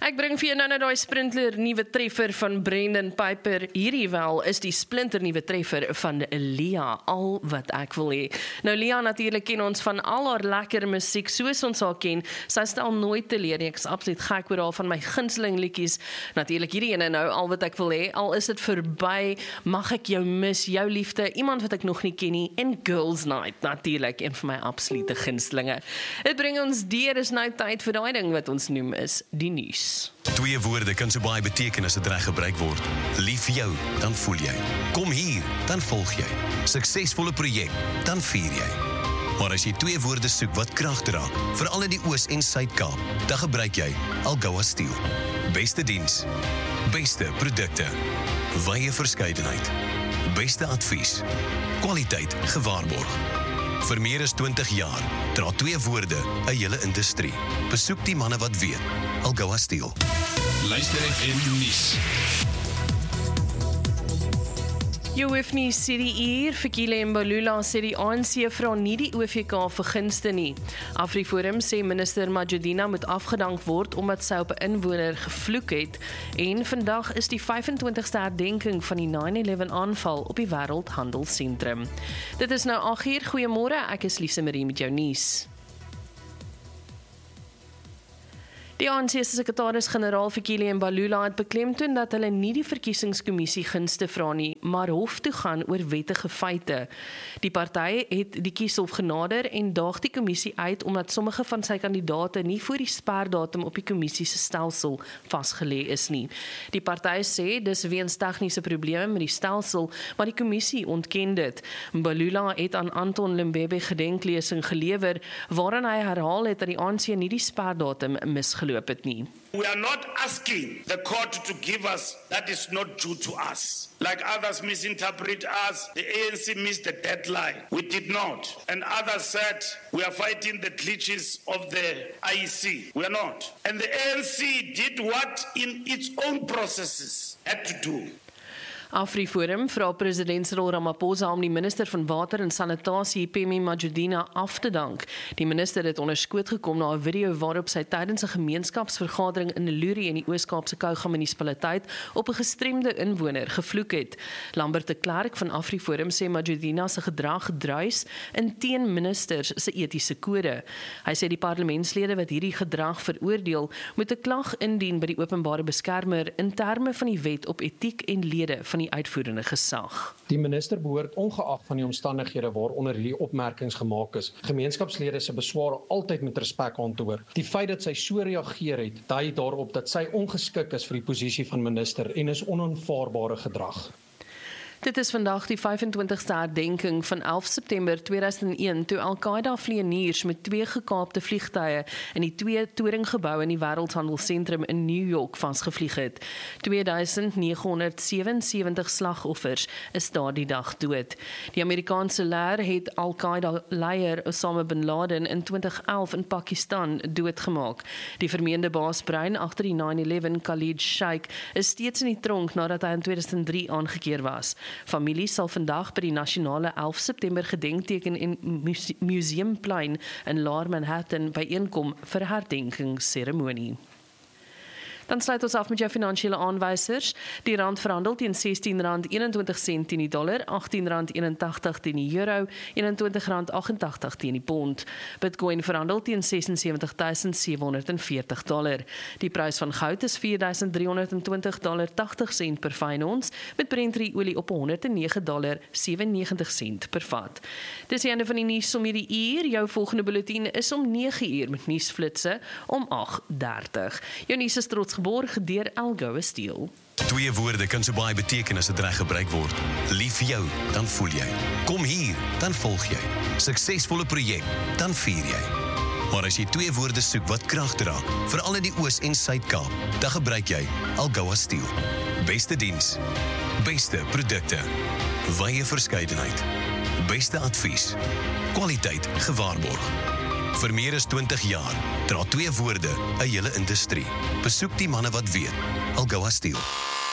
Ek bring vir jou nou daai sprinter nuwe treffer van Brendan Piper. Hierdie wel is die splinter nuwe treffer van Lia, al wat ek wil hê. Nou Lia natuurlik ken ons van al haar lekker musiek, soos ons haar ken. Sy stel nooit teleur nie. Ek is absoluut gek oor haar, van my gunsteling liedjies. Natuurlik hierdie ene nou, al wat ek wil hê. Al is dit verby, mag ek jou mis, jou liefde, iemand wat ek nog nie ken nie, en Girls Night natuurlik, een van my absolute gunstelinge. Dit bring ons deur, is nou tyd vir daai ding wat ons noem is die nuus. Twee woorde kan so baie beteken as dit reg gebruik word. Lief vir jou, dan voel jy. Kom hier, dan volg jy. Suksesvolle projek, dan vier jy. Maar as jy twee woorde soek wat krag dra, veral in die Oos- en Suid-Kaap, dan gebruik jy Algoa Steel. Beste diens, beste produkte, wye verskeidenheid, beste advies, kwaliteit gewaarborg. Vir meer as 20 jaar dra twee woorde 'n hele industrie. Besoek die manne wat weet. Algoa Steel. Luister FM nuus. Jou hoef nie sê die uur, Fikile Mbalula sê die ANC vra nie die OVK vergunste nie. AfriForum sê minister Majudina moet afgedank word omdat sy op 'n inwoner gevloek het. En vandag is die 25ste herdenking van die 9/11 aanval op die Wêreldhandelsentrum. Dit is nou 8uur, goeiemôre, ek is Lise Marie met jou nuus. Die ANC se sekretaris-generaal Fikile Mbalula het beklemtoon dat hulle nie die verkiesingskommissie gunste vra nie, maar hof toe gaan oor wettige feite. Die party het die kieshof genader en daag die kommissie uit omdat sommige van sy kandidaate nie voor die sperdatum op die kommissie se stelsel vasgelê is nie. Die party sê dis weens tegniese probleme met die stelsel, maar die kommissie ontken dit. Mbalula het aan Anton Limbebe gedenklesing gelewer waarin hy herhaal het dat die ANC nie die sperdatum misgeloop het nie. We are not asking the court to give us that is not due to us. Like others misinterpret us, the ANC missed the deadline. We did not. And others said we are fighting the glitches of the IEC. We are not. And the ANC did what in its own processes had to do. AfriForum vra president Cyril Ramaphosa om die minister van Water en Sanitasie, Pemi Majudina, af te dank. Die minister het onder skoot gekom na 'n video waarop sy tydens 'n gemeenskapsvergadering in Luri in die Oos-Kaapse Kouga munisipaliteit op 'n gestremde inwoner gevloek het. Lambert de Klerk van AfriForum sê Majudina se gedrag druis in teen ministers se etiese kode. Hy sê die parlementslede wat hierdie gedrag veroordeel, moet 'n klag indien by die openbare beskermer in terme van die wet op etiek en lede van die uitvoerende gesag. Die minister behoort ongeag van die omstandighede waaronder hierdie opmerkings gemaak is, gemeenskapslede se besware altyd met respek aan te hoor. Die feit dat sy so reageer het, dui daarop dat sy ongeskik is vir die posisie van minister en is onaanvaarbare gedrag. Dit is vandag die 25ste herdenking van 11 September 2001 toe Al-Qaeda vlieëniers met 2 gekaapte vliegtuie in die 2 toringgebou in die Wêreldhandelsentrum in New York vasgevlieg het. 2977 slagoffers is daardie dag dood. Die Amerikaanse leer het Al-Qaeda-leier Osama bin Laden in 2011 in Pakistan doodgemaak. Die vermeende baasbrein agter die 9/11, Khalid Sheikh, is steeds in die tronk nadat hy in 2003 aangekeer was. Familie sal vandag by die nasionale 11 September gedenkteken en Museumplein in Lower Manhattan byeenkom vir 'n herdenkingsseremonie. Dan sluit ons af met jou finansiële aanwysers. Die rand verhandel teen R16.21 teen die dollar, R18.81 teen die euro, R21.88 teen die pond. Bitcoin verhandel teen $76,740. Die prys van goud is $4.320.80 per fyn ons, met Brent-olie op $109.97 per vat. Dis die einde van die nuus om hierdie uur. Jou volgende bulletin is om 9uur met nuusflitse om 8:30. Jou nuus is trots geborg deur Algoa Steel. Twee woorde kan so baie beteken as dit reg gebruik word. Lief vir jou, dan voel jy. Kom hier, dan volg jy. Suksesvolle projek, dan vier jy. Maar as jy twee woorde soek wat krag dra, veral in die Oos- en Suid-Kaap, dan gebruik jy Algoa Steel. Beste diens, beste produkte, wye verskeidenheid, beste advies, kwaliteit gewaarborg. Vir meer as 20 jaar dra twee woorde 'n hele industrie. Besoek die manne wat weet. Algoa Steel.